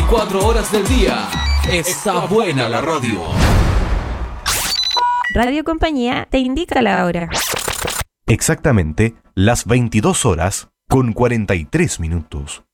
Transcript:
24 horas del día. Está buena la radio. Radio Compañía te indica la hora. Exactamente las 22 horas con 43 minutos.